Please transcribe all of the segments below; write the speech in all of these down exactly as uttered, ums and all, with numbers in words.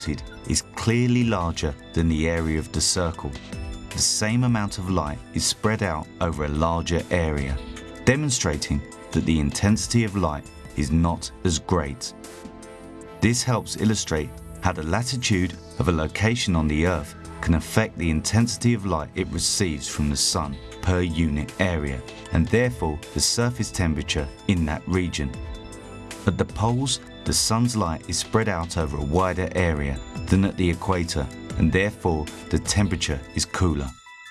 is clearly larger than the area of the circle. The same amount of light is spread out over a larger area, demonstrating that the intensity of light is not as great. This helps illustrate how the latitude of a location on the Earth can affect the intensity of light it receives from the Sun per unit area, and therefore the surface temperature in that region. At the poles, the Sun's light is spread out over a wider area than at the equator, and therefore the temperature is cooler.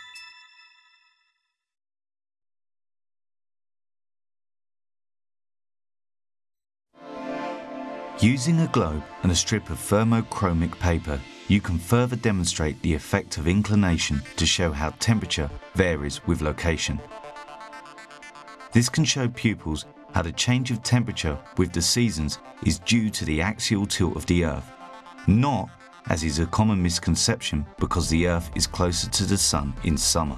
Using a globe and a strip of thermochromic paper, you can further demonstrate the effect of inclination to show how temperature varies with location. This can show pupils how the change of temperature with the seasons is due to the axial tilt of the Earth, not, as is a common misconception, because the Earth is closer to the Sun in summer.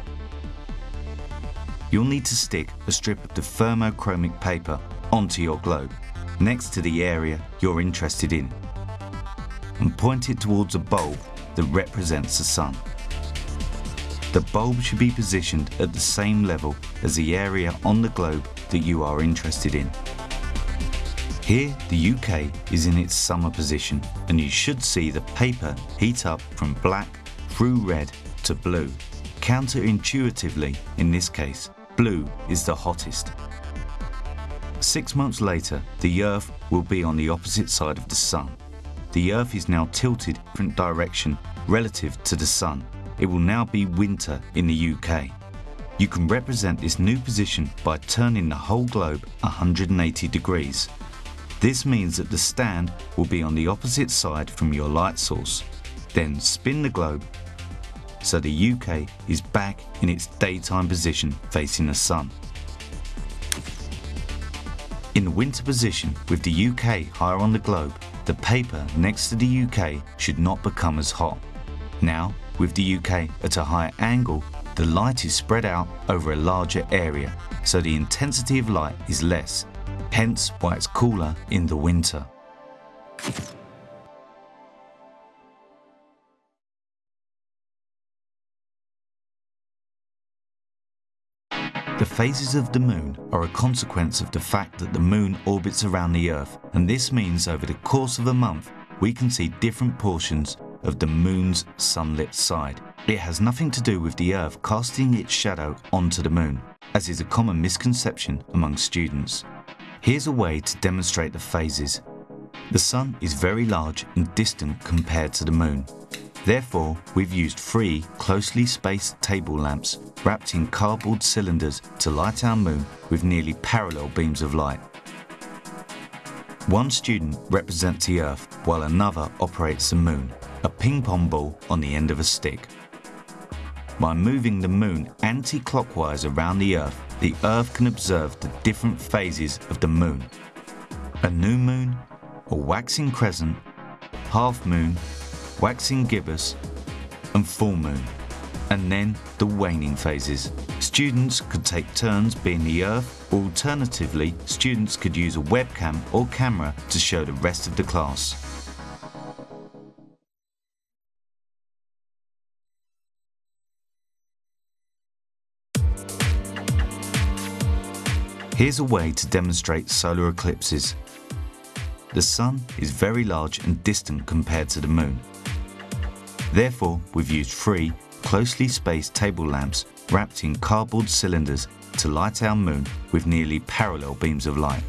You'll need to stick a strip of the thermochromic paper onto your globe, next to the area you're interested in, and point it towards a bulb that represents the Sun. The bulb should be positioned at the same level as the area on the globe that you are interested in. Here, the U K is in its summer position, and you should see the paper heat up from black through red to blue. Counterintuitively, in this case, blue is the hottest. Six months later, the Earth will be on the opposite side of the Sun. The Earth is now tilted in a different direction relative to the Sun. It will now be winter in the U K. You can represent this new position by turning the whole globe one hundred eighty degrees. This means that the stand will be on the opposite side from your light source. Then spin the globe so the U K is back in its daytime position facing the Sun. In the winter position with the U K higher on the globe, the paper next to the U K should not become as hot. Now, with the U K at a higher angle, the light is spread out over a larger area, so the intensity of light is less, hence why it's cooler in the winter. The phases of the Moon are a consequence of the fact that the Moon orbits around the Earth, and this means over the course of a month we can see different portions of the Moon's sunlit side. It has nothing to do with the Earth casting its shadow onto the Moon, as is a common misconception among students. Here's a way to demonstrate the phases. The Sun is very large and distant compared to the Moon. Therefore, we've used three closely spaced table lamps wrapped in cardboard cylinders to light our Moon with nearly parallel beams of light. One student represents the Earth while another operates the Moon, a ping pong ball on the end of a stick. By moving the Moon anti-clockwise around the Earth, the Earth can observe the different phases of the Moon: a new moon, a waxing crescent, half moon, waxing gibbous, and full moon, and then the waning phases. Students could take turns being the Earth, or alternatively, students could use a webcam or camera to show the rest of the class. Here's a way to demonstrate solar eclipses. The Sun is very large and distant compared to the Moon. Therefore, we've used three closely spaced table lamps wrapped in cardboard cylinders to light our Moon with nearly parallel beams of light.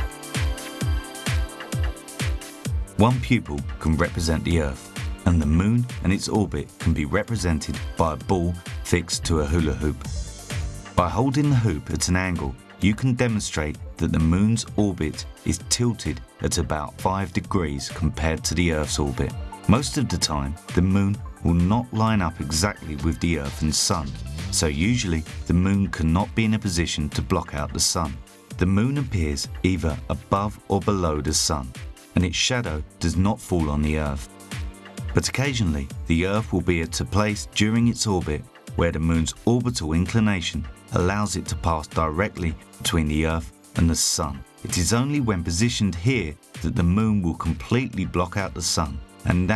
One pupil can represent the Earth, and the Moon and its orbit can be represented by a ball fixed to a hula hoop. By holding the hoop at an angle, you can demonstrate that the Moon's orbit is tilted at about five degrees compared to the Earth's orbit. Most of the time, the Moon will not line up exactly with the Earth and Sun, so usually the Moon cannot be in a position to block out the Sun. The Moon appears either above or below the Sun, and its shadow does not fall on the Earth. But occasionally, the Earth will be at a place during its orbit where the Moon's orbital inclination allows it to pass directly between the Earth and the Sun. It is only when positioned here that the Moon will completely block out the Sun, and that